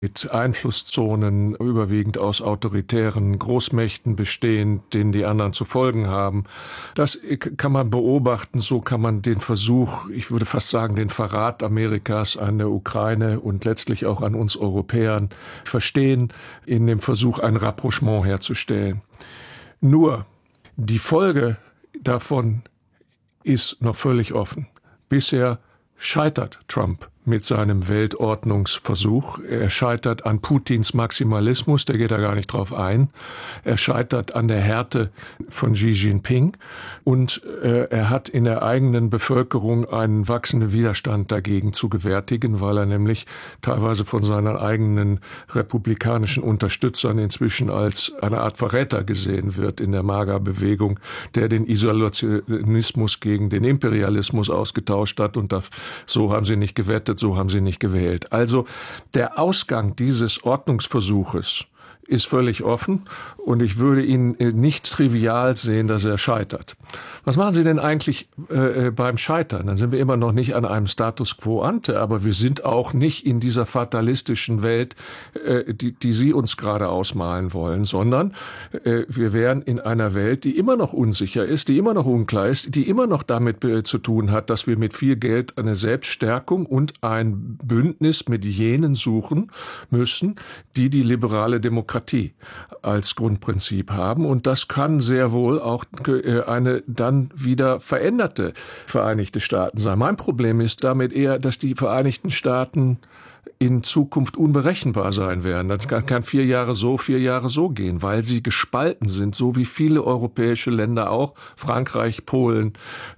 mit Einflusszonen, überwiegend aus autoritären Großmächten bestehend, denen die anderen zu folgen haben. Das kann man beobachten, so kann man den Versuch, ich würde fast sagen, den Verrat Amerikas an der Ukraine und letztlich auch an uns Europäern verstehen, in dem Versuch, ein Rapprochement herzustellen. Nur die Folge davon ist noch völlig offen. Bisher scheitert Trump mit seinem Weltordnungsversuch. Er scheitert an Putins Maximalismus, der geht da gar nicht drauf ein. Er scheitert an der Härte von Xi Jinping und er hat in der eigenen Bevölkerung einen wachsenden Widerstand dagegen zu gewärtigen, weil er nämlich teilweise von seinen eigenen republikanischen Unterstützern inzwischen als eine Art Verräter gesehen wird in der MAGA-Bewegung, der den Isolationismus gegen den Imperialismus ausgetauscht hat und so haben sie nicht gewettet, so haben sie nicht gewählt. Also der Ausgang dieses Ordnungsversuches ist völlig offen und ich würde ihn nicht trivial sehen, dass er scheitert. Was machen Sie denn eigentlich beim Scheitern? Dann sind wir immer noch nicht an einem Status quo ante, aber wir sind auch nicht in dieser fatalistischen Welt, die Sie uns gerade ausmalen wollen, sondern wir wären in einer Welt, die immer noch unsicher ist, die immer noch unklar ist, die immer noch damit zu tun hat, dass wir mit viel Geld eine Selbststärkung und ein Bündnis mit jenen suchen müssen, die die liberale Demokratie als Grundprinzip haben. Und das kann sehr wohl auch eine dann wieder veränderte Vereinigte Staaten sein. Mein Problem ist damit eher, dass die Vereinigten Staaten in Zukunft unberechenbar sein werden. Das kann 4 Jahre so, 4 Jahre so gehen, weil sie gespalten sind, so wie viele europäische Länder auch, Frankreich, Polen,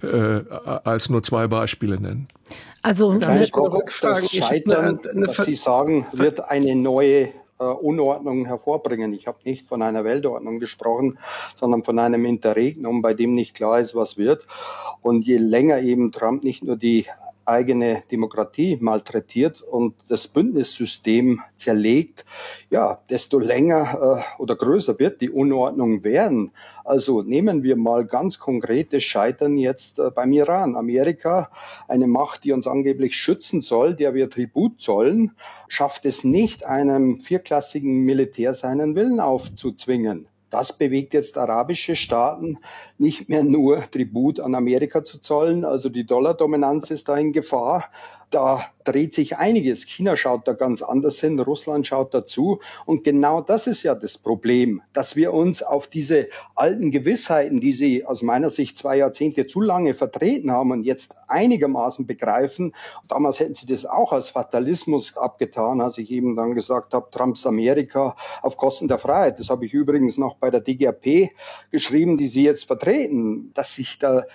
als nur 2 Beispiele nennen. Also das Scheitern, was Sie sagen, wird eine neue Unordnung hervorbringen. Ich habe nicht von einer Weltordnung gesprochen, sondern von einem Interregnum, bei dem nicht klar ist, was wird. Und je länger eben Trump nicht nur die eigene Demokratie malträtiert und das Bündnissystem zerlegt, ja, desto länger oder größer wird die Unordnung werden. Also nehmen wir mal ganz konkretes Scheitern jetzt beim Iran. Amerika, eine Macht, die uns angeblich schützen soll, der wir Tribut zollen, schafft es nicht, einem vierklassigen Militär seinen Willen aufzuzwingen. Das bewegt jetzt arabische Staaten, nicht mehr nur Tribut an Amerika zu zollen, also die Dollardominanz ist da in Gefahr. Da dreht sich einiges. China schaut da ganz anders hin, Russland schaut dazu. Und genau das ist ja das Problem, dass wir uns auf diese alten Gewissheiten, die sie aus meiner Sicht 2 Jahrzehnte zu lange vertreten haben und jetzt einigermaßen begreifen. Damals hätten sie das auch als Fatalismus abgetan, als ich eben dann gesagt habe, Trumps Amerika auf Kosten der Freiheit. Das habe ich übrigens noch bei der DGAP geschrieben, die sie jetzt vertreten, dass sich da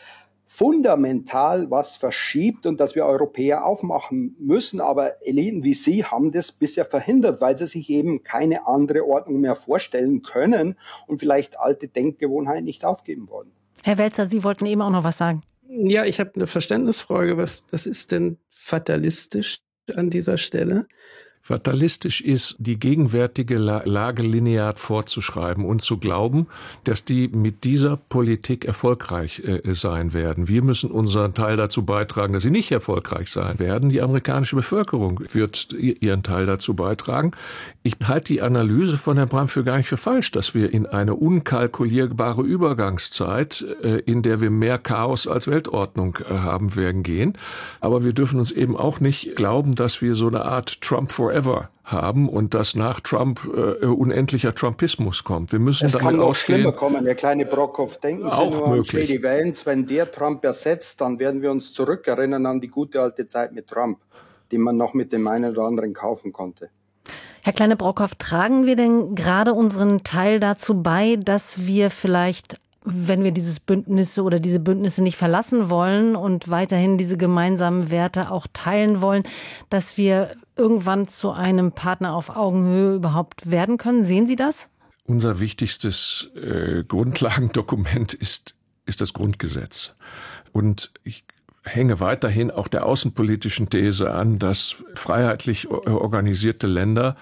fundamental was verschiebt und dass wir Europäer aufmachen müssen. Aber Eliten wie Sie haben das bisher verhindert, weil sie sich eben keine andere Ordnung mehr vorstellen können und vielleicht alte Denkgewohnheiten nicht aufgeben wollen. Herr Welzer, Sie wollten eben auch noch was sagen. Ja, ich habe eine Verständnisfrage. Was ist denn fatalistisch an dieser Stelle? Fatalistisch ist, die gegenwärtige Lage linear fortzuschreiben und zu glauben, dass die mit dieser Politik erfolgreich sein werden. Wir müssen unseren Teil dazu beitragen, dass sie nicht erfolgreich sein werden. Die amerikanische Bevölkerung wird ihren Teil dazu beitragen. Ich halte die Analyse von Herrn Brandt für gar nicht für falsch, dass wir in eine unkalkulierbare Übergangszeit, in der wir mehr Chaos als Weltordnung haben werden, gehen. Aber wir dürfen uns eben auch nicht glauben, dass wir so eine Art Trump forever haben und dass nach Trump unendlicher Trumpismus kommt. Wir müssen damit ausgehen. Es kann noch schlimmer kommen, Herr kleine Brockhoff. Denken Sie nur an J.D. Vance. Wenn der Trump ersetzt, dann werden wir uns zurückerinnern an die gute alte Zeit mit Trump, die man noch mit dem einen oder anderen kaufen konnte. Herr kleine Brockhoff, tragen wir denn gerade unseren Teil dazu bei, dass wir vielleicht, wenn wir diese Bündnisse nicht verlassen wollen und weiterhin diese gemeinsamen Werte auch teilen wollen, dass wir irgendwann zu einem Partner auf Augenhöhe überhaupt werden können? Sehen Sie das? Unser wichtigstes Grundlagendokument ist das Grundgesetz. Und ich hänge weiterhin auch der außenpolitischen These an, dass freiheitlich organisierte Länder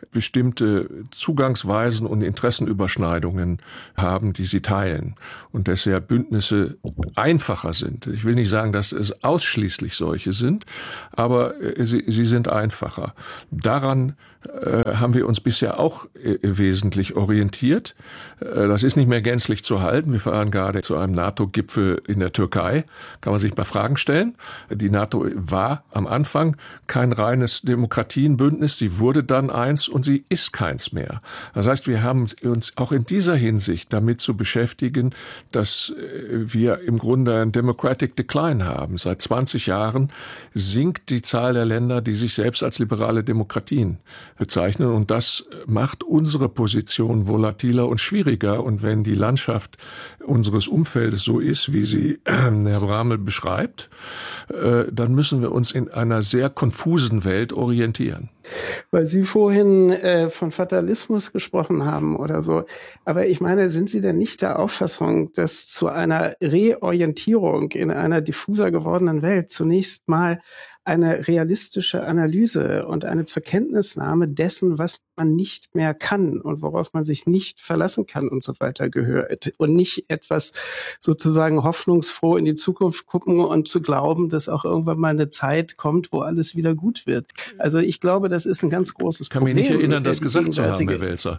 bestimmte Zugangsweisen und Interessenüberschneidungen haben, die sie teilen. Und deshalb Bündnisse einfacher sind. Ich will nicht sagen, dass es ausschließlich solche sind, aber sie sind einfacher. Daran haben wir uns bisher auch wesentlich orientiert. Das ist nicht mehr gänzlich zu halten. Wir fahren gerade zu einem NATO-Gipfel in der Türkei. Kann man sich mal Fragen stellen. Die NATO war am Anfang kein reines Demokratienbündnis. Sie wurde dann eins und sie ist keins mehr. Das heißt, wir haben uns auch in dieser Hinsicht damit zu beschäftigen, dass wir im Grunde einen Democratic Decline haben. Seit 20 Jahren sinkt die Zahl der Länder, die sich selbst als liberale Demokratien bezeichnen. Und das macht unsere Position volatiler und schwieriger. Und wenn die Landschaft unseres Umfeldes so ist, wie sie Herr Bramel beschreibt, dann müssen wir uns in einer sehr konfusen Welt orientieren. Weil Sie vorhin von Fatalismus gesprochen haben oder so. Aber ich meine, sind Sie denn nicht der Auffassung, dass zu einer Reorientierung in einer diffuser gewordenen Welt zunächst mal eine realistische Analyse und eine Zurkenntnisnahme dessen, was man nicht mehr kann und worauf man sich nicht verlassen kann und so weiter gehört und nicht etwas sozusagen hoffnungsfroh in die Zukunft gucken und zu glauben, dass auch irgendwann mal eine Zeit kommt, wo alles wieder gut wird. Also ich glaube, das ist ein ganz großes Problem. Ich kann mich nicht erinnern, das gesagt zu haben, Herr Welzer.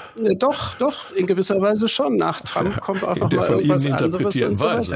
Doch, in gewisser Weise schon. Nach Trump kommt auch noch mal irgendwas anderes und so weiter.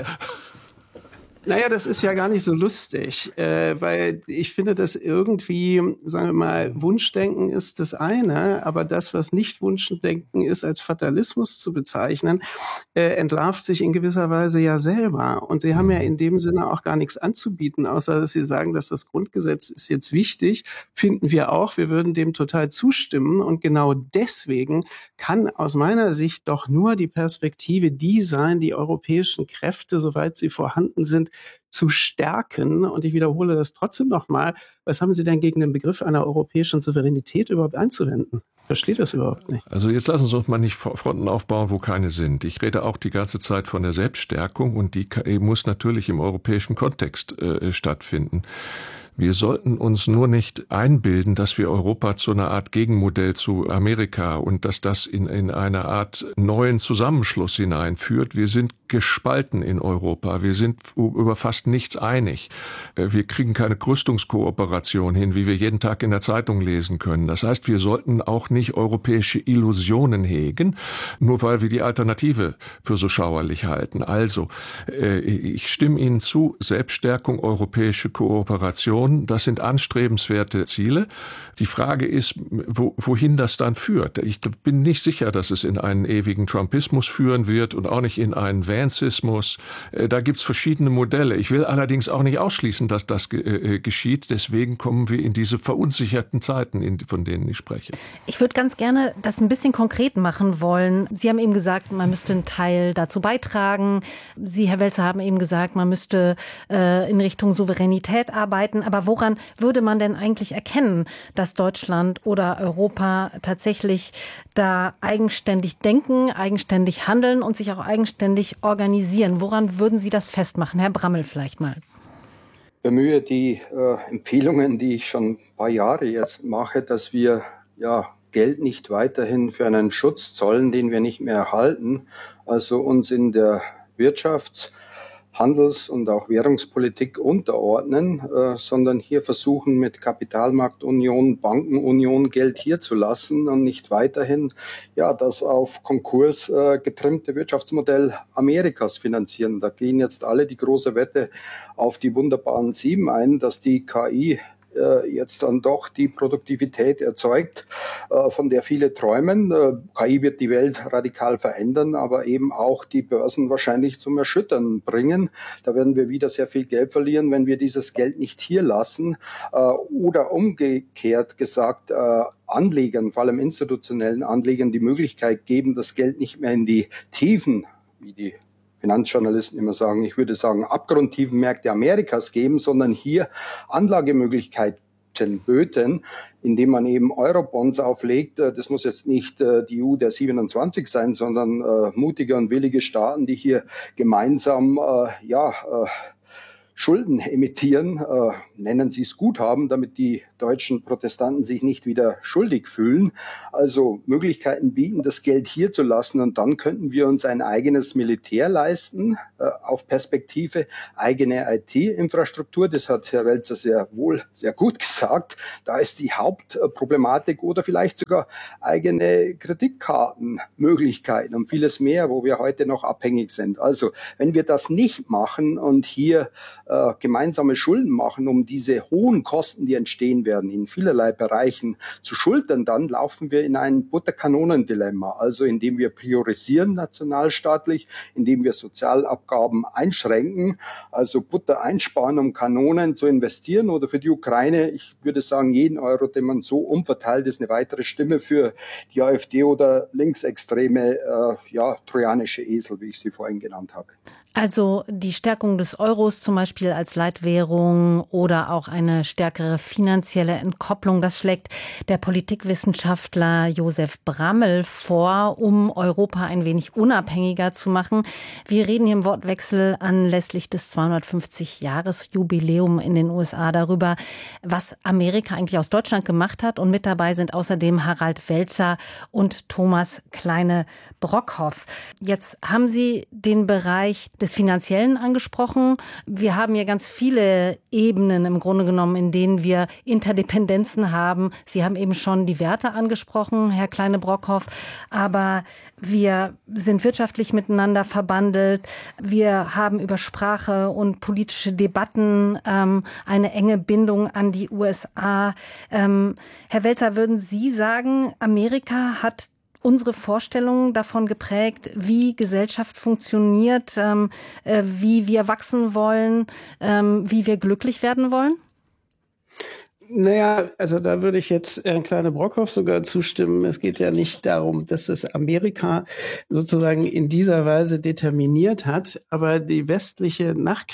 Naja, das ist ja gar nicht so lustig, weil ich finde, dass irgendwie, sagen wir mal, Wunschdenken ist das eine, aber das, was nicht Wunschdenken ist, als Fatalismus zu bezeichnen, entlarvt sich in gewisser Weise ja selber. Und Sie haben ja in dem Sinne auch gar nichts anzubieten, außer dass Sie sagen, dass das Grundgesetz ist jetzt wichtig, finden wir auch, wir würden dem total zustimmen. Und genau deswegen kann aus meiner Sicht doch nur die Perspektive die sein, die europäischen Kräfte, soweit sie vorhanden sind, zu stärken. Und ich wiederhole das trotzdem nochmal. Was haben Sie denn gegen den Begriff einer europäischen Souveränität überhaupt einzuwenden? Ich verstehe das überhaupt nicht. Also jetzt lassen Sie uns mal nicht Fronten aufbauen, wo keine sind. Ich rede auch die ganze Zeit von der Selbststärkung und die muss natürlich im europäischen Kontext stattfinden. Wir sollten uns nur nicht einbilden, dass wir Europa zu einer Art Gegenmodell zu Amerika und dass das in eine Art neuen Zusammenschluss hineinführt. Wir sind gespalten in Europa. Wir sind über fast nichts einig. Wir kriegen keine Rüstungskooperation hin, wie wir jeden Tag in der Zeitung lesen können. Das heißt, wir sollten auch nicht europäische Illusionen hegen, nur weil wir die Alternative für so schauerlich halten. Also, ich stimme Ihnen zu, Selbststärkung, europäische Kooperation, das sind anstrebenswerte Ziele. Die Frage ist, wohin das dann führt. Ich bin nicht sicher, dass es in einen ewigen Trumpismus führen wird und auch nicht in einen Vancismus. Da gibt's verschiedene Modelle. Ich will allerdings auch nicht ausschließen, dass das geschieht. Deswegen kommen wir in diese verunsicherten Zeiten, von denen ich spreche. Ich würde ganz gerne das ein bisschen konkret machen wollen. Sie haben eben gesagt, man müsste einen Teil dazu beitragen. Sie, Herr Welzer, haben eben gesagt, man müsste in Richtung Souveränität arbeiten. Aber woran würde man denn eigentlich erkennen, dass Deutschland oder Europa tatsächlich da eigenständig denken, eigenständig handeln und sich auch eigenständig organisieren? Woran würden Sie das festmachen? Herr Bramel vielleicht mal. Ich bemühe die Empfehlungen, die ich schon ein paar Jahre jetzt mache, dass wir Geld nicht weiterhin für einen Schutz zollen, den wir nicht mehr erhalten, also uns in der Wirtschafts-, Handels- und auch Währungspolitik unterordnen, sondern hier versuchen mit Kapitalmarktunion, Bankenunion Geld hier zu lassen und nicht weiterhin das auf Konkurs getrimmte Wirtschaftsmodell Amerikas finanzieren. Da gehen jetzt alle die große Wette auf die wunderbaren 7 ein, dass die KI jetzt dann doch die Produktivität erzeugt, von der viele träumen. KI wird die Welt radikal verändern, aber eben auch die Börsen wahrscheinlich zum Erschüttern bringen. Da werden wir wieder sehr viel Geld verlieren, wenn wir dieses Geld nicht hier lassen. Oder umgekehrt gesagt, Anlegern, vor allem institutionellen Anlegern, die Möglichkeit geben, das Geld nicht mehr in die Tiefen, wie die Finanzjournalisten immer sagen, ich würde sagen, abgrundtiefen Märkte Amerikas geben, sondern hier Anlagemöglichkeiten böten, indem man eben Eurobonds auflegt. Das muss jetzt nicht die EU der 27 sein, sondern mutige und willige Staaten, die hier gemeinsam Schulden emittieren, nennen Sie es Guthaben, damit die deutschen Protestanten sich nicht wieder schuldig fühlen. Also Möglichkeiten bieten, das Geld hier zu lassen, und dann könnten wir uns ein eigenes Militär leisten, auf Perspektive, eigene IT-Infrastruktur. Das hat Herr Welzer sehr gut gesagt. Da ist die Hauptproblematik, oder vielleicht sogar eigene Kreditkartenmöglichkeiten und vieles mehr, wo wir heute noch abhängig sind. Also wenn wir das nicht machen und hier gemeinsame Schulden machen, um diese hohen Kosten, die entstehen werden, in vielerlei Bereichen zu schultern, dann laufen wir in ein Butterkanonendilemma. Also indem wir priorisieren nationalstaatlich, indem wir Sozialabgaben einschränken, also Butter einsparen, um Kanonen zu investieren, oder für die Ukraine, ich würde sagen, jeden Euro, den man so umverteilt, ist eine weitere Stimme für die AfD oder linksextreme, trojanische Esel, wie ich sie vorhin genannt habe. Also die Stärkung des Euros zum Beispiel als Leitwährung oder auch eine stärkere finanzielle Entkopplung, das schlägt der Politikwissenschaftler Josef Brammel vor, um Europa ein wenig unabhängiger zu machen. Wir reden hier im Wortwechsel anlässlich des 250-Jahres-Jubiläum in den USA darüber, was Amerika eigentlich aus Deutschland gemacht hat. Und mit dabei sind außerdem Harald Welzer und Thomas Kleine-Brockhoff. Jetzt haben Sie den Bereich des Finanziellen angesprochen. Wir haben ja ganz viele Ebenen im Grunde genommen, in denen wir Interdependenzen haben. Sie haben eben schon die Werte angesprochen, Herr Kleine-Brockhoff, aber wir sind wirtschaftlich miteinander verbandelt. Wir haben über Sprache und politische Debatten eine enge Bindung an die USA. Herr Welzer, würden Sie sagen, Amerika hat unsere Vorstellungen davon geprägt, wie Gesellschaft funktioniert, wie wir wachsen wollen, wie wir glücklich werden wollen? Naja, also da würde ich jetzt Herrn Kleine-Brockhoff sogar zustimmen. Es geht ja nicht darum, dass es Amerika sozusagen in dieser Weise determiniert hat, aber die westliche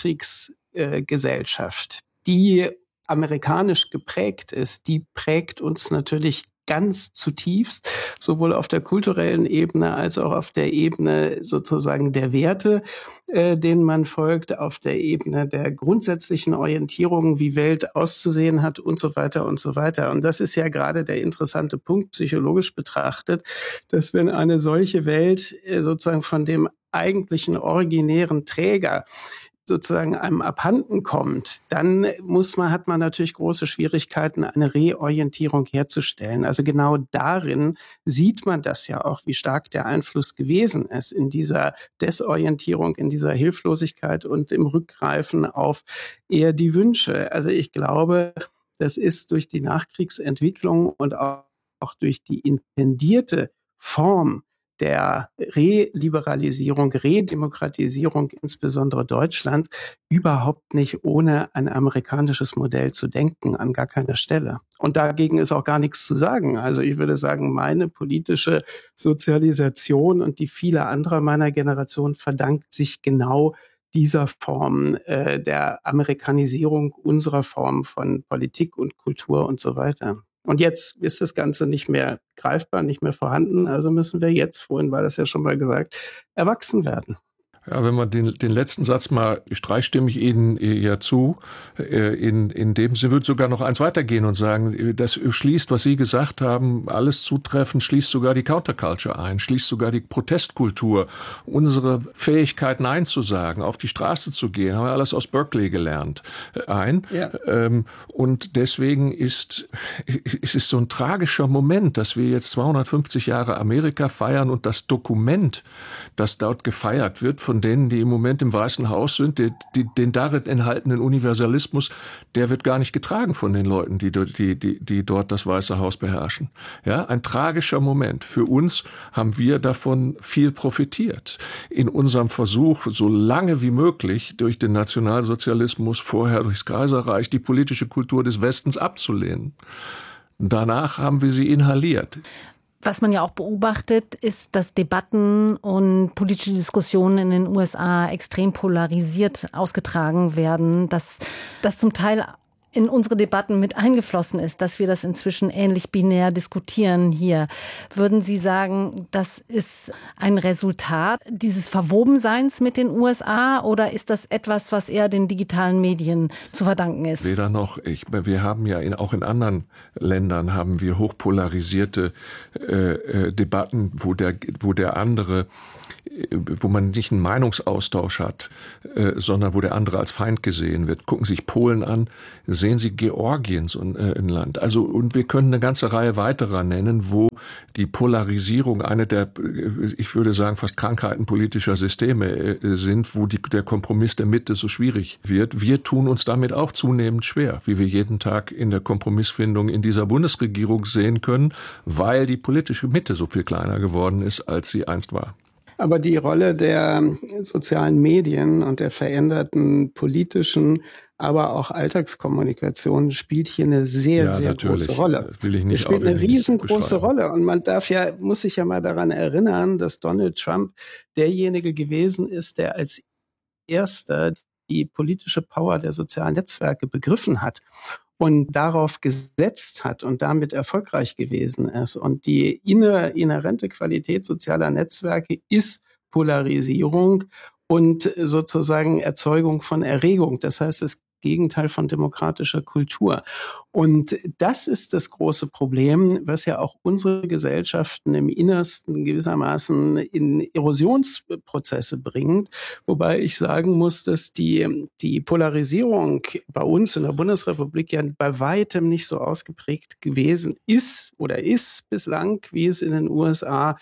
Nachkriegsgesellschaft, die amerikanisch geprägt ist, die prägt uns natürlich ganz zutiefst, sowohl auf der kulturellen Ebene als auch auf der Ebene sozusagen der Werte, denen man folgt, auf der Ebene der grundsätzlichen Orientierungen, wie Welt auszusehen hat und so weiter und so weiter. Und das ist ja gerade der interessante Punkt, psychologisch betrachtet, dass wenn eine solche Welt sozusagen von dem eigentlichen originären Träger sozusagen einem abhanden kommt, dann hat man natürlich große Schwierigkeiten, eine Reorientierung herzustellen. Also genau darin sieht man das ja auch, wie stark der Einfluss gewesen ist in dieser Desorientierung, in dieser Hilflosigkeit und im Rückgreifen auf eher die Wünsche. Also ich glaube, das ist durch die Nachkriegsentwicklung und auch durch die intendierte Form der Reliberalisierung, Redemokratisierung, insbesondere Deutschland, überhaupt nicht ohne ein amerikanisches Modell zu denken, an gar keiner Stelle. Und dagegen ist auch gar nichts zu sagen. Also ich würde sagen, meine politische Sozialisation und die vieler anderer meiner Generation verdankt sich genau dieser Form der Amerikanisierung unserer Form von Politik und Kultur und so weiter. Und jetzt ist das Ganze nicht mehr greifbar, nicht mehr vorhanden. Also müssen wir jetzt, vorhin war das ja schon mal gesagt, erwachsen werden. Ja, wenn man den letzten Satz mal streicht, stimme ich Ihnen ja zu. In dem Sie würde sogar noch eins weitergehen und sagen, das schließt, was Sie gesagt haben, alles zutreffend, schließt sogar die Counterculture ein, schließt sogar die Protestkultur, unsere Fähigkeit, Nein zu sagen, auf die Straße zu gehen, haben wir alles aus Berkeley gelernt, ein. Ja. Und deswegen ist es so ein tragischer Moment, dass wir jetzt 250 Jahre Amerika feiern und das Dokument, das dort gefeiert wird, von denen, die im Moment im Weißen Haus sind, den darin enthaltenen Universalismus, der wird gar nicht getragen von den Leuten, die dort das Weiße Haus beherrschen. Ja, ein tragischer Moment. Für uns haben wir davon viel profitiert. In unserem Versuch, so lange wie möglich durch den Nationalsozialismus, vorher durchs Kaiserreich, die politische Kultur des Westens abzulehnen. Danach haben wir sie inhaliert. Was man ja auch beobachtet, ist, dass Debatten und politische Diskussionen in den USA extrem polarisiert ausgetragen werden, dass zum Teil in unsere Debatten mit eingeflossen ist, dass wir das inzwischen ähnlich binär diskutieren hier. Würden Sie sagen, das ist ein Resultat dieses Verwobenseins mit den USA oder ist das etwas, was eher den digitalen Medien zu verdanken ist? Weder noch. Wir haben ja auch in anderen Ländern haben wir hochpolarisierte Debatten, wo der andere, wo man nicht einen Meinungsaustausch hat, sondern wo der andere als Feind gesehen wird. Gucken Sie sich Polen an, sehen Sie Georgien, so ein Land. Also, und wir können eine ganze Reihe weiterer nennen, wo die Polarisierung eine der, ich würde sagen, fast Krankheiten politischer Systeme sind, wo der Kompromiss der Mitte so schwierig wird. Wir tun uns damit auch zunehmend schwer, wie wir jeden Tag in der Kompromissfindung in dieser Bundesregierung sehen können, weil die politische Mitte so viel kleiner geworden ist, als sie einst war. Aber die Rolle der sozialen Medien und der veränderten politischen, aber auch Alltagskommunikation spielt hier eine sehr große Rolle. Will ich nicht. Es spielt eine riesengroße Rolle. Und man muss sich ja mal daran erinnern, dass Donald Trump derjenige gewesen ist, der als erster die politische Power der sozialen Netzwerke begriffen hat und darauf gesetzt hat und damit erfolgreich gewesen ist. Und die inhärente Qualität sozialer Netzwerke ist Polarisierung und sozusagen Erzeugung von Erregung. Das heißt, das Gegenteil von demokratischer Kultur. Und das ist das große Problem, was ja auch unsere Gesellschaften im Innersten gewissermaßen in Erosionsprozesse bringt. Wobei ich sagen muss, dass die Polarisierung bei uns in der Bundesrepublik ja bei weitem nicht so ausgeprägt gewesen ist oder ist bislang, wie es in den USA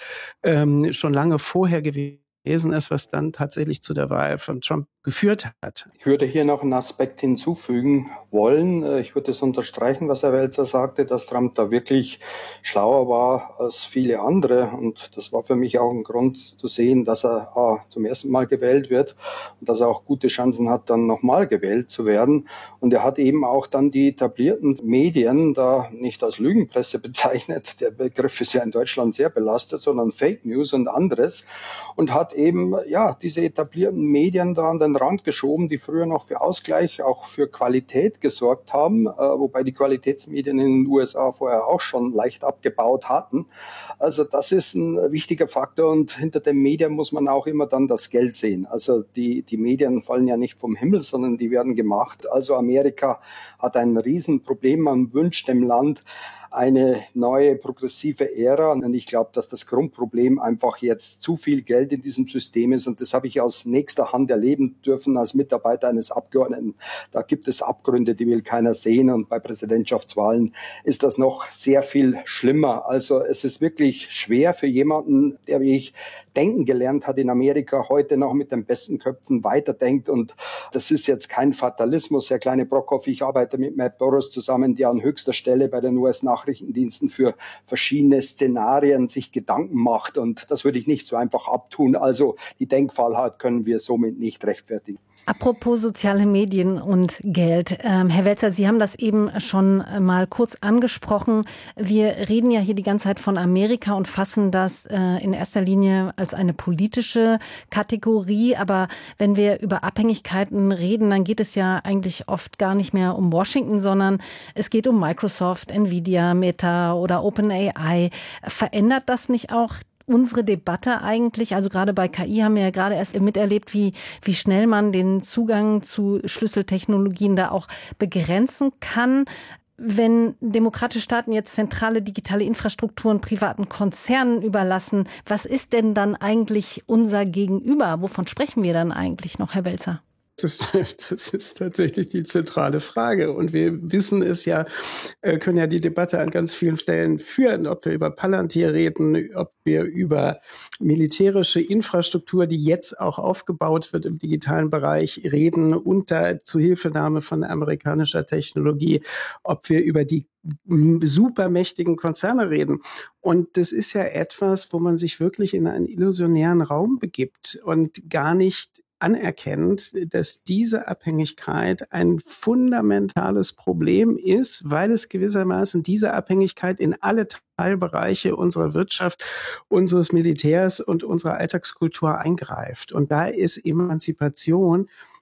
schon lange vorher gewesen ist, was dann tatsächlich zu der Wahl von Trump geführt hat. Ich würde hier noch einen Aspekt hinzufügen wollen. Ich würde es unterstreichen, was Herr Welzer sagte, dass Trump da wirklich schlauer war als viele andere. Und das war für mich auch ein Grund zu sehen, dass er zum ersten Mal gewählt wird und dass er auch gute Chancen hat, dann nochmal gewählt zu werden. Und er hat eben auch dann die etablierten Medien da nicht als Lügenpresse bezeichnet. Der Begriff ist ja in Deutschland sehr belastet, sondern Fake News und anderes. Und hat eben diese etablierten Medien da an den Rand geschoben, die früher noch für Ausgleich, auch für Qualität gesorgt haben, wobei die Qualitätsmedien in den USA vorher auch schon leicht abgebaut hatten. Also das ist ein wichtiger Faktor und hinter den Medien muss man auch immer dann das Geld sehen. Also die Medien fallen ja nicht vom Himmel, sondern die werden gemacht. Also Amerika hat ein Riesenproblem, man wünscht dem Land eine neue progressive Ära. Und ich glaube, dass das Grundproblem einfach jetzt zu viel Geld in diesem System ist. Und das habe ich aus nächster Hand erleben dürfen als Mitarbeiter eines Abgeordneten. Da gibt es Abgründe, die will keiner sehen. Und bei Präsidentschaftswahlen ist das noch sehr viel schlimmer. Also es ist wirklich schwer für jemanden, der wie ich denken gelernt hat in Amerika, heute noch mit den besten Köpfen weiterdenkt. Und das ist jetzt kein Fatalismus, Herr Kleine-Brockhoff. Ich arbeite mit Matt Burrows zusammen, der an höchster Stelle bei den US-Nachrichtendiensten für verschiedene Szenarien sich Gedanken macht. Und das würde ich nicht so einfach abtun. Also die Denkfallheit können wir somit nicht rechtfertigen. Apropos soziale Medien und Geld. Herr Welzer, Sie haben das eben schon mal kurz angesprochen. Wir reden ja hier die ganze Zeit von Amerika und fassen das in erster Linie als eine politische Kategorie. Aber wenn wir über Abhängigkeiten reden, dann geht es ja eigentlich oft gar nicht mehr um Washington, sondern es geht um Microsoft, Nvidia, Meta oder OpenAI. Verändert das nicht auch unsere Debatte eigentlich? Also gerade bei KI haben wir ja gerade erst miterlebt, wie schnell man den Zugang zu Schlüsseltechnologien da auch begrenzen kann. Wenn demokratische Staaten jetzt zentrale digitale Infrastrukturen privaten Konzernen überlassen, was ist denn dann eigentlich unser Gegenüber? Wovon sprechen wir dann eigentlich noch, Herr Welzer? Das ist tatsächlich die zentrale Frage. Und wir wissen es ja, können ja die Debatte an ganz vielen Stellen führen, ob wir über Palantir reden, ob wir über militärische Infrastruktur, die jetzt auch aufgebaut wird im digitalen Bereich, reden, unter Zuhilfenahme von amerikanischer Technologie, ob wir über die supermächtigen Konzerne reden. Und das ist ja etwas, wo man sich wirklich in einen illusionären Raum begibt und gar nicht anerkennt, dass diese Abhängigkeit ein fundamentales Problem ist, weil es gewissermaßen diese Abhängigkeit in alle Teilbereiche unserer Wirtschaft, unseres Militärs und unserer Alltagskultur eingreift. Und da ist Emanzipation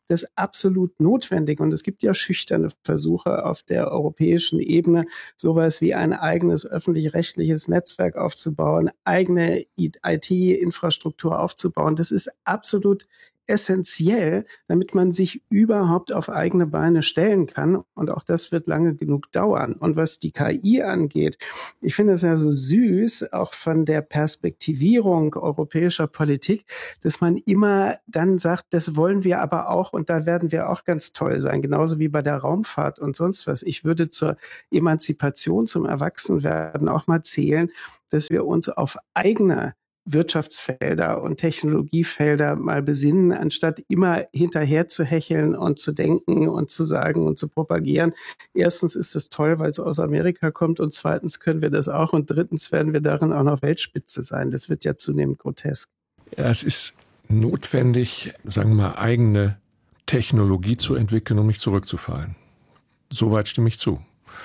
das absolut notwendig. Und es gibt ja schüchterne Versuche auf der europäischen Ebene, sowas wie ein eigenes öffentlich-rechtliches Netzwerk aufzubauen, eigene IT-Infrastruktur aufzubauen. Das ist absolut essentiell, damit man sich überhaupt auf eigene Beine stellen kann. Und auch das wird lange genug dauern. Und was die KI angeht, ich finde es ja so süß, auch von der Perspektivierung europäischer Politik, dass man immer dann sagt, das wollen wir aber auch und da werden wir auch ganz toll sein. Genauso wie bei der Raumfahrt und sonst was. Ich würde zur Emanzipation, zum Erwachsenwerden auch mal zählen, dass wir uns auf eigene Wirtschaftsfelder und Technologiefelder mal besinnen, anstatt immer hinterher zu hecheln und zu denken und zu sagen und zu propagieren. Erstens ist es toll, weil es aus Amerika kommt und zweitens können wir das auch und drittens werden wir darin auch noch Weltspitze sein. Das wird ja zunehmend grotesk. Ja, es ist notwendig, sagen wir mal, eigene Technologie zu entwickeln, um nicht zurückzufallen. Soweit stimme ich zu.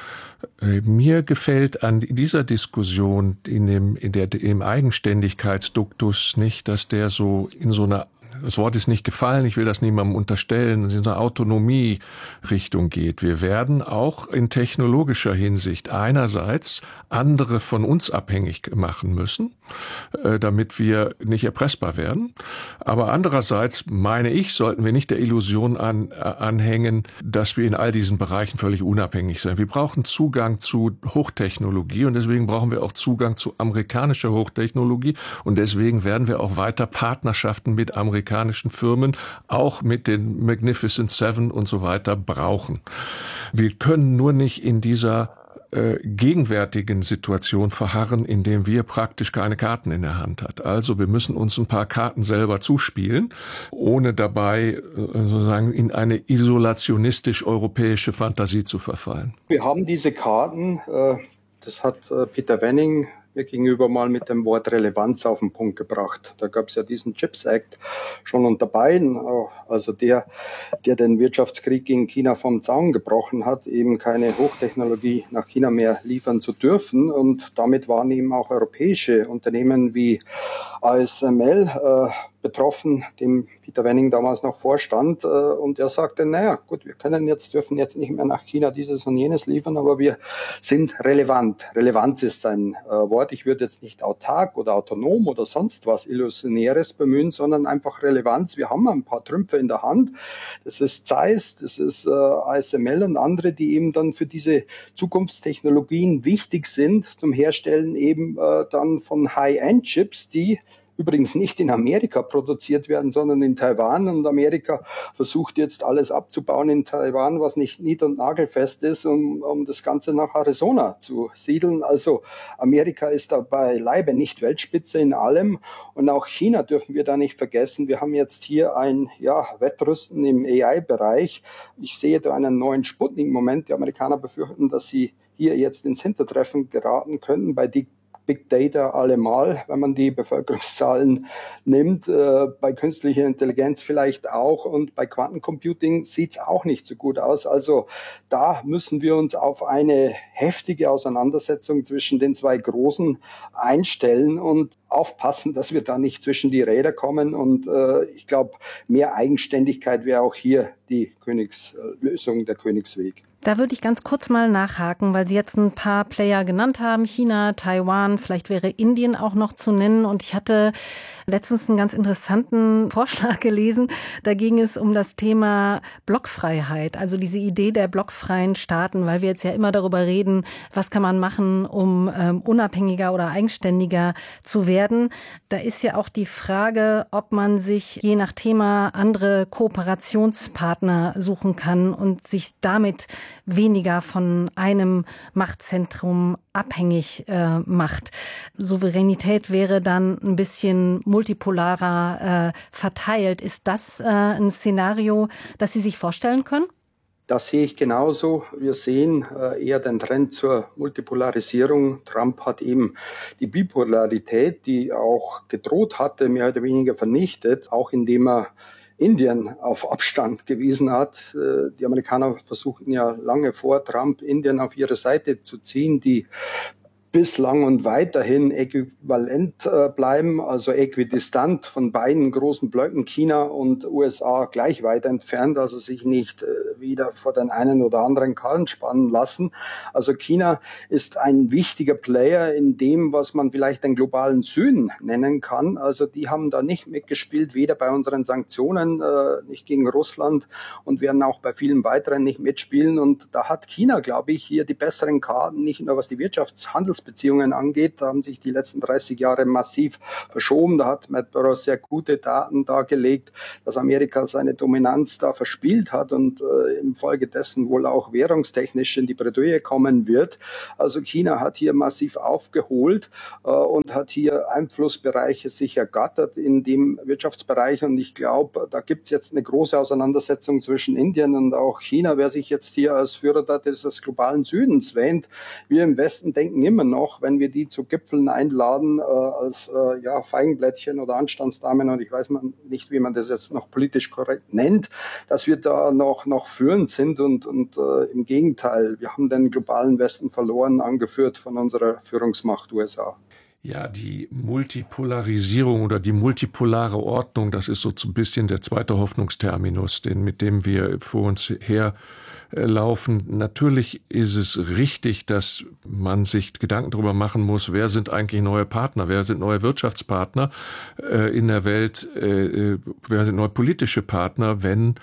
Mir gefällt an dieser Diskussion im Eigenständigkeitsduktus nicht, dass der so in so einer, das Wort ist nicht gefallen, ich will das niemandem unterstellen, in so eine Autonomie-Richtung geht. Wir werden auch in technologischer Hinsicht einerseits andere von uns abhängig machen müssen, damit wir nicht erpressbar werden. Aber andererseits, meine ich, sollten wir nicht der Illusion anhängen, dass wir in all diesen Bereichen völlig unabhängig sind. Wir brauchen Zugang zu Hochtechnologie und deswegen brauchen wir auch Zugang zu amerikanischer Hochtechnologie und deswegen werden wir auch weiter Partnerschaften mit amerikanischen Firmen, auch mit den Magnificent Seven und so weiter brauchen. Wir können nur nicht in dieser gegenwärtigen Situation verharren, indem wir praktisch keine Karten in der Hand hat. Also wir müssen uns ein paar Karten selber zuspielen, ohne dabei sozusagen in eine isolationistisch-europäische Fantasie zu verfallen. Wir haben diese Karten, das hat Peter Wenning mir gegenüber mal mit dem Wort Relevanz auf den Punkt gebracht. Da gab es ja diesen CHIPS Act schon unter Biden, also der den Wirtschaftskrieg gegen China vom Zaun gebrochen hat, eben keine Hochtechnologie nach China mehr liefern zu dürfen. Und damit waren eben auch europäische Unternehmen wie ASML betroffen, dem Peter Wenning damals noch vorstand. Und er sagte, naja, gut, wir dürfen jetzt nicht mehr nach China dieses und jenes liefern, aber wir sind relevant. Relevanz ist sein Wort. Ich würde jetzt nicht autark oder autonom oder sonst was Illusionäres bemühen, sondern einfach Relevanz. Wir haben ein paar Trümpfe in der Hand. Das ist Zeiss, das ist ASML und andere, die eben dann für diese Zukunftstechnologien wichtig sind zum Herstellen eben dann von High-End-Chips, die übrigens nicht in Amerika produziert werden, sondern in Taiwan. Und Amerika versucht jetzt alles abzubauen in Taiwan, was nicht nied- und nagelfest ist, um das Ganze nach Arizona zu siedeln. Also Amerika ist da beileibe nicht Weltspitze in allem. Und auch China dürfen wir da nicht vergessen. Wir haben jetzt hier ein Wettrüsten im AI-Bereich. Ich sehe da einen neuen Sputnik-Moment. Die Amerikaner befürchten, dass sie hier jetzt ins Hintertreffen geraten könnten bei Big Data allemal, wenn man die Bevölkerungszahlen nimmt, bei künstlicher Intelligenz vielleicht auch und bei Quantencomputing sieht's auch nicht so gut aus. Also da müssen wir uns auf eine heftige Auseinandersetzung zwischen den zwei Großen einstellen und aufpassen, dass wir da nicht zwischen die Räder kommen. Und ich glaube, mehr Eigenständigkeit wäre auch hier die Königslösung, der Königsweg. Da würde ich ganz kurz mal nachhaken, weil Sie jetzt ein paar Player genannt haben. China, Taiwan, vielleicht wäre Indien auch noch zu nennen. Und ich hatte letztens einen ganz interessanten Vorschlag gelesen. Da ging es um das Thema Blockfreiheit, also diese Idee der blockfreien Staaten, weil wir jetzt ja immer darüber reden, was kann man machen, um unabhängiger oder eigenständiger zu werden. Da ist ja auch die Frage, ob man sich je nach Thema andere Kooperationspartner suchen kann und sich damit weniger von einem Machtzentrum abhängig macht. Souveränität wäre dann ein bisschen multipolarer verteilt. Ist das ein Szenario, das Sie sich vorstellen können? Das sehe ich genauso. Wir sehen eher den Trend zur Multipolarisierung. Trump hat eben die Bipolarität, die auch gedroht hatte, mehr oder weniger vernichtet, auch indem er Indien auf Abstand gewiesen hat. Die Amerikaner versuchten ja lange vor Trump Indien auf ihre Seite zu ziehen. Die bislang und weiterhin äquivalent bleiben, also äquidistant von beiden großen Blöcken, China und USA, gleich weit entfernt, also sich nicht wieder vor den einen oder anderen Karren spannen lassen. Also China ist ein wichtiger Player in dem, was man vielleicht den globalen Süden nennen kann. Also die haben da nicht mitgespielt, weder bei unseren Sanktionen, nicht gegen Russland, und werden auch bei vielen weiteren nicht mitspielen. Und da hat China, glaube ich, hier die besseren Karten, nicht nur was die Wirtschaftshandelsbeziehungen angeht. Da haben sich die letzten 30 Jahre massiv verschoben. Da hat Matt Burrows sehr gute Daten dargelegt, dass Amerika seine Dominanz da verspielt hat und infolgedessen wohl auch währungstechnisch in die Bredouille kommen wird. Also China hat hier massiv aufgeholt und hat hier Einflussbereiche sich ergattert in dem Wirtschaftsbereich. Und ich glaube, da gibt es jetzt eine große Auseinandersetzung zwischen Indien und auch China, wer sich jetzt hier als Führer des globalen Südens wähnt. Wir im Westen denken immer noch, wenn wir die zu Gipfeln einladen, als Feigenblättchen oder Anstandsdamen, und ich weiß nicht, wie man das jetzt noch politisch korrekt nennt, dass wir da noch führend sind und im Gegenteil, wir haben den globalen Westen verloren, angeführt von unserer Führungsmacht USA. Ja, die Multipolarisierung oder die multipolare Ordnung, das ist so ein bisschen der zweite Hoffnungsterminus, mit dem wir vor uns herlaufen. Natürlich ist es richtig, dass man sich Gedanken darüber machen muss, wer sind eigentlich neue Partner, wer sind neue Wirtschaftspartner in der Welt, wer sind neue politische Partner, wenn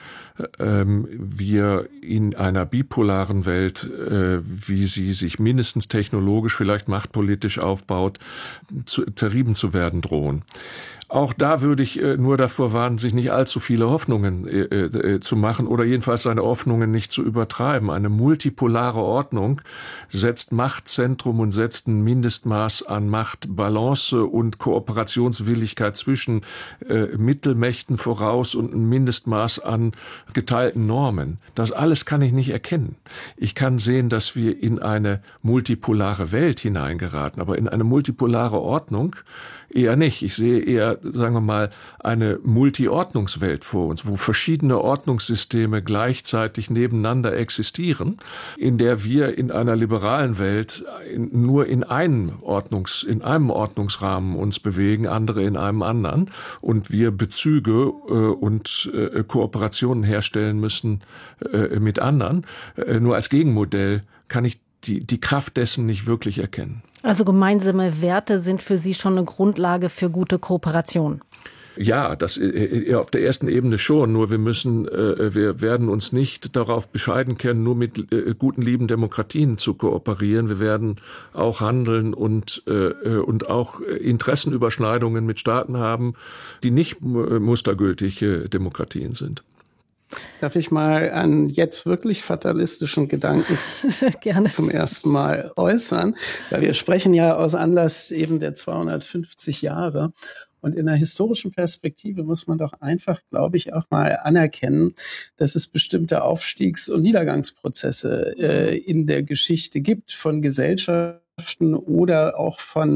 wir in einer bipolaren Welt, wie sie sich mindestens technologisch, vielleicht machtpolitisch aufbaut, zerrieben zu werden drohen. Auch da würde ich nur davor warnen, sich nicht allzu viele Hoffnungen zu machen oder jedenfalls seine Hoffnungen nicht zu übertreiben. Eine multipolare Ordnung setzt Machtzentrum und setzt ein Mindestmaß an Machtbalance und Kooperationswilligkeit zwischen Mittelmächten voraus und ein Mindestmaß an geteilten Normen. Das alles kann ich nicht erkennen. Ich kann sehen, dass wir in eine multipolare Welt hineingeraten, aber in eine multipolare Ordnung eher nicht. Ich sehe eher, sagen wir mal, eine Multiordnungswelt vor uns, wo verschiedene Ordnungssysteme gleichzeitig nebeneinander existieren, in der wir in einer liberalen Welt nur in einem Ordnungsrahmen uns bewegen, andere in einem anderen, und wir Bezüge und Kooperationen herstellen müssen mit anderen. Nur als Gegenmodell kann ich die Kraft dessen nicht wirklich erkennen. Also gemeinsame Werte sind für Sie schon eine Grundlage für gute Kooperation? Ja, das auf der ersten Ebene schon. Nur wir werden uns nicht darauf bescheiden können, nur mit guten, lieben Demokratien zu kooperieren. Wir werden auch handeln und auch Interessenüberschneidungen mit Staaten haben, die nicht mustergültige Demokratien sind. Darf ich mal einen jetzt wirklich fatalistischen Gedanken gerne zum ersten Mal äußern? Weil wir sprechen ja aus Anlass eben der 250 Jahre. Und in der historischen Perspektive muss man doch einfach, glaube ich, auch mal anerkennen, dass es bestimmte Aufstiegs- und Niedergangsprozesse in der Geschichte gibt von Gesellschaften oder auch von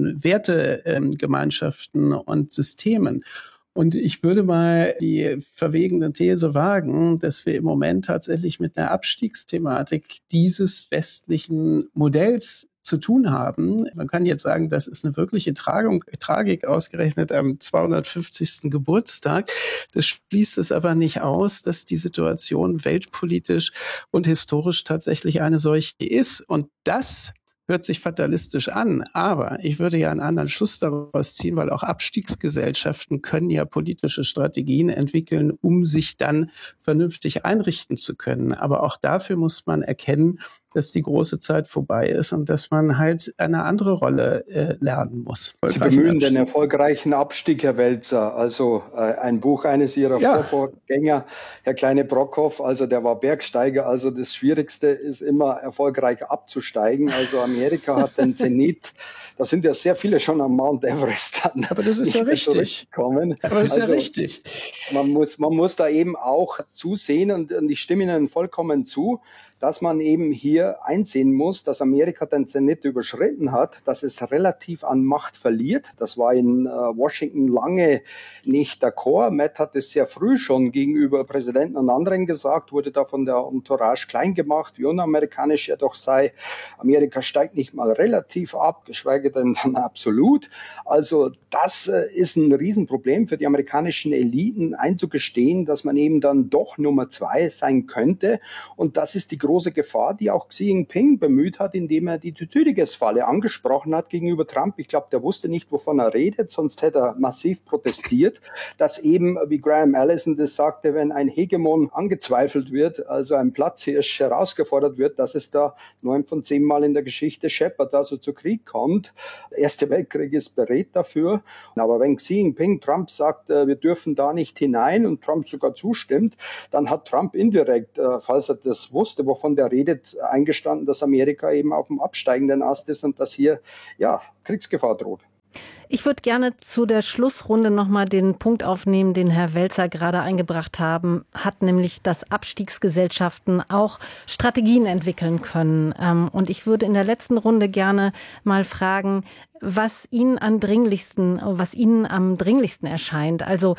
Wertegemeinschaften und Systemen. Und ich würde mal die verwegene These wagen, dass wir im Moment tatsächlich mit einer Abstiegsthematik dieses westlichen Modells zu tun haben. Man kann jetzt sagen, das ist eine wirkliche Tragik ausgerechnet am 250. Geburtstag. Das schließt es aber nicht aus, dass die Situation weltpolitisch und historisch tatsächlich eine solche ist. Und das hört sich fatalistisch an, aber ich würde ja einen anderen Schluss daraus ziehen, weil auch Abstiegsgesellschaften können ja politische Strategien entwickeln, um sich dann vernünftig einrichten zu können. Aber auch dafür muss man erkennen, dass die große Zeit vorbei ist und dass man halt eine andere Rolle lernen muss. Sie bemühen den erfolgreichen Abstieg, Herr Welzer. Also ein Buch eines Ihrer Vorgänger, Herr Kleine-Brockhoff, also der war Bergsteiger. Also das Schwierigste ist immer erfolgreich abzusteigen. Also Amerika hat den Zenit. Da sind ja sehr viele schon am Mount Everest dann. Aber das ist ja richtig. Aber das ist ja richtig. Man muss da eben auch zusehen und ich stimme Ihnen vollkommen zu, dass man eben hier einsehen muss, dass Amerika den Zenit überschritten hat, dass es relativ an Macht verliert. Das war in Washington lange nicht d'accord. Matt hat es sehr früh schon gegenüber Präsidenten und anderen gesagt, wurde da von der Entourage klein gemacht, wie unamerikanisch er doch sei. Amerika steigt nicht mal relativ ab, geschweige denn dann absolut. Also das ist ein Riesenproblem für die amerikanischen Eliten einzugestehen, dass man eben dann doch Nummer 2 sein könnte. Und das ist die große Gefahr, die auch Xi Jinping bemüht hat, indem er die Thucydides-Falle angesprochen hat gegenüber Trump. Ich glaube, der wusste nicht, wovon er redet, sonst hätte er massiv protestiert, dass eben, wie Graham Allison das sagte, wenn ein Hegemon angezweifelt wird, also ein Platzhirsch herausgefordert wird, dass es da 9 von 10 Mal in der Geschichte scheppert, also zu Krieg kommt. Der Erste Weltkrieg ist bereit dafür. Aber wenn Xi Jinping Trump sagt, wir dürfen da nicht hinein und Trump sogar zustimmt, dann hat Trump indirekt, falls er das wusste, wovon der redet, eingestanden, dass Amerika eben auf dem absteigenden Ast ist und dass hier Kriegsgefahr droht. Ich würde gerne zu der Schlussrunde nochmal den Punkt aufnehmen, den Herr Welzer gerade eingebracht hat, nämlich, dass Abstiegsgesellschaften auch Strategien entwickeln können. Und ich würde in der letzten Runde gerne mal fragen, was Ihnen am dringlichsten erscheint. Also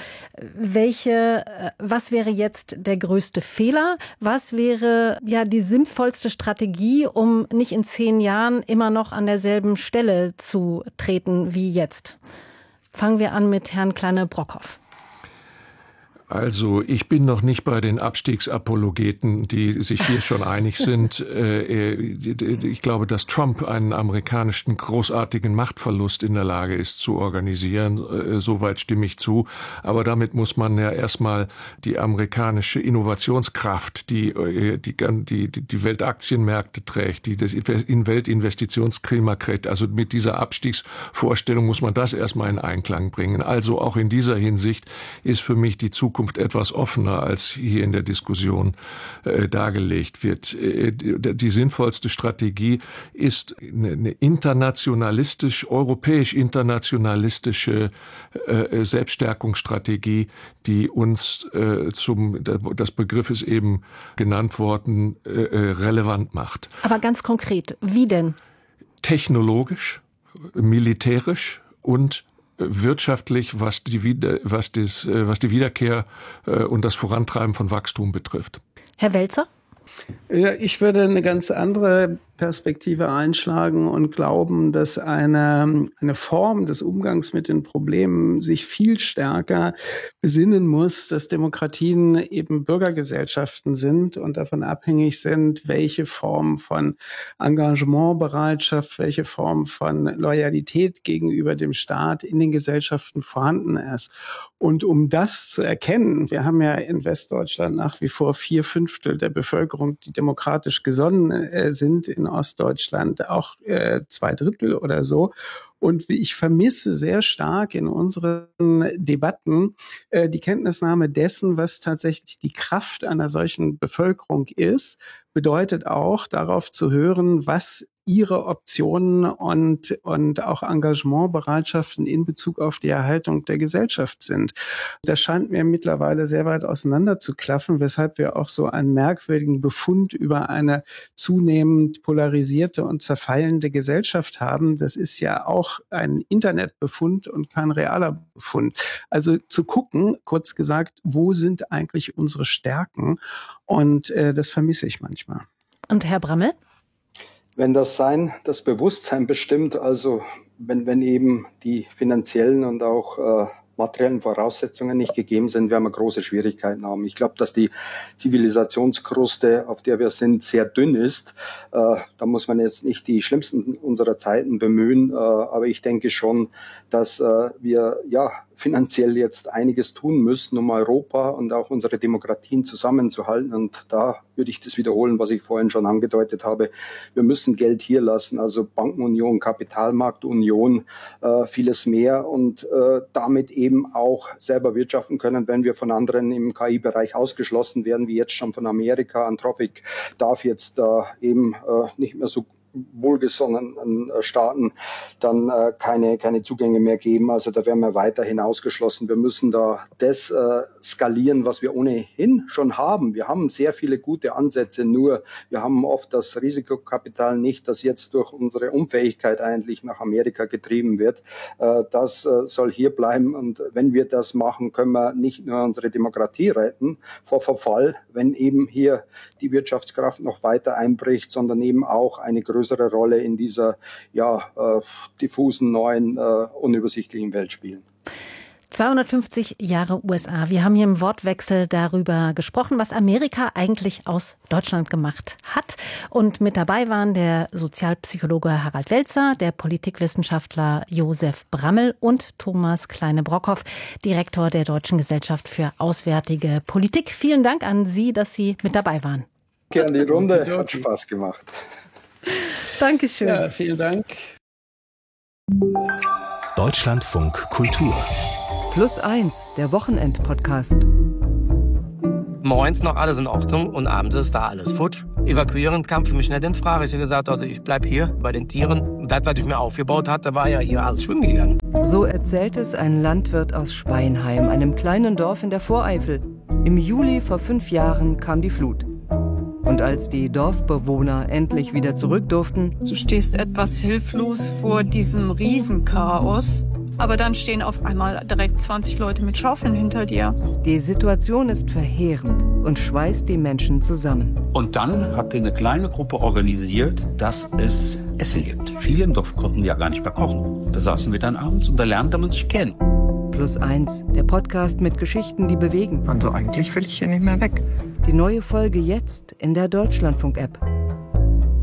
was wäre jetzt der größte Fehler? Was wäre die sinnvollste Strategie, um nicht in 10 Jahren immer noch an derselben Stelle zu treten wie jetzt? Fangen wir an mit Herrn Kleine-Brockhoff. Also ich bin noch nicht bei den Abstiegsapologeten, die sich hier schon einig sind. Ich glaube, dass Trump einen amerikanischen großartigen Machtverlust in der Lage ist zu organisieren. Soweit stimme ich zu. Aber damit muss man ja erstmal die amerikanische Innovationskraft, die Weltaktienmärkte trägt, die das Weltinvestitionsklima trägt. Also mit dieser Abstiegsvorstellung muss man das erstmal in Einklang bringen. Also auch in dieser Hinsicht ist für mich die Zukunft etwas offener, als hier in der Diskussion dargelegt wird. Die sinnvollste Strategie ist eine europäisch-internationalistische Selbststärkungsstrategie, die uns das Begriff ist eben genannt worden, relevant macht. Aber ganz konkret, wie denn? Technologisch, militärisch und wirtschaftlich, was die Wiederkehr und das Vorantreiben von Wachstum betrifft. Herr Welzer? Ja, ich würde eine ganz andere Perspektive einschlagen und glauben, dass eine Form des Umgangs mit den Problemen sich viel stärker besinnen muss, dass Demokratien eben Bürgergesellschaften sind und davon abhängig sind, welche Form von Engagementbereitschaft, welche Form von Loyalität gegenüber dem Staat in den Gesellschaften vorhanden ist. Und um das zu erkennen, wir haben ja in Westdeutschland nach wie vor 4/5 der Bevölkerung, die demokratisch gesonnen sind, in Ostdeutschland auch 2/3 oder so. Und ich vermisse sehr stark in unseren Debatten die Kenntnisnahme dessen, was tatsächlich die Kraft einer solchen Bevölkerung ist, bedeutet auch darauf zu hören, was ihre Optionen und auch Engagementbereitschaften in Bezug auf die Erhaltung der Gesellschaft sind. Das scheint mir mittlerweile sehr weit auseinander zu klaffen, weshalb wir auch so einen merkwürdigen Befund über eine zunehmend polarisierte und zerfallende Gesellschaft haben. Das ist ja auch ein Internetbefund und kein realer Befund. Also zu gucken, kurz gesagt, wo sind eigentlich unsere Stärken? Und das vermisse ich manchmal. Und Herr Brammel? Wenn das Bewusstsein bestimmt, also wenn eben die finanziellen und auch materiellen Voraussetzungen nicht gegeben sind, werden wir große Schwierigkeiten haben. Ich glaube, dass die Zivilisationskruste, auf der wir sind, sehr dünn ist. Da muss man jetzt nicht die schlimmsten unserer Zeiten bemühen, aber ich denke schon, dass wir finanziell jetzt einiges tun müssen, um Europa und auch unsere Demokratien zusammenzuhalten. Und da würde ich das wiederholen, was ich vorhin schon angedeutet habe. Wir müssen Geld hier lassen, also Bankenunion, Kapitalmarktunion, vieles mehr und damit eben auch selber wirtschaften können, wenn wir von anderen im KI-Bereich ausgeschlossen werden, wie jetzt schon von Amerika. Anthropic darf jetzt eben nicht mehr so wohlgesonnenen Staaten dann keine Zugänge mehr geben. Also da werden wir weiterhin ausgeschlossen. Wir müssen da das skalieren, was wir ohnehin schon haben. Wir haben sehr viele gute Ansätze, nur wir haben oft das Risikokapital nicht, das jetzt durch unsere Unfähigkeit eigentlich nach Amerika getrieben wird. Das soll hier bleiben. Und wenn wir das machen, können wir nicht nur unsere Demokratie retten vor Verfall, wenn eben hier die Wirtschaftskraft noch weiter einbricht, sondern eben auch eine größere Rolle in dieser diffusen, neuen, unübersichtlichen Welt spielen. 250 Jahre USA. Wir haben hier im Wortwechsel darüber gesprochen, was Amerika eigentlich aus Deutschland gemacht hat. Und mit dabei waren der Sozialpsychologe Harald Welzer, der Politikwissenschaftler Josef Brammel und Thomas Kleine-Brockhoff, Direktor der Deutschen Gesellschaft für Auswärtige Politik. Vielen Dank an Sie, dass Sie mit dabei waren. Gerne die Runde, hat Spaß gemacht. Dankeschön. Ja, vielen Dank. Deutschlandfunk Kultur. +1, der Wochenend-Podcast. Morgens noch alles in Ordnung und abends ist da alles futsch. Evakuieren kam für mich nicht in Frage. Ich habe gesagt, also ich bleib hier bei den Tieren. Und das, was ich mir aufgebaut hatte, war ja hier alles schwimmen gegangen. So erzählt es ein Landwirt aus Schweinheim, einem kleinen Dorf in der Voreifel. Im Juli vor 5 Jahren kam die Flut. Und als die Dorfbewohner endlich wieder zurück durften... Du stehst etwas hilflos vor diesem Riesenchaos. Aber dann stehen auf einmal direkt 20 Leute mit Schaufeln hinter dir. Die Situation ist verheerend und schweißt die Menschen zusammen. Und dann hat eine kleine Gruppe organisiert, dass es Essen gibt. Viele im Dorf konnten ja gar nicht mehr kochen. Da saßen wir dann abends und da lernte man sich kennen. +1, der Podcast mit Geschichten, die bewegen. Also eigentlich will ich hier nicht mehr weg. Die neue Folge jetzt in der Deutschlandfunk-App.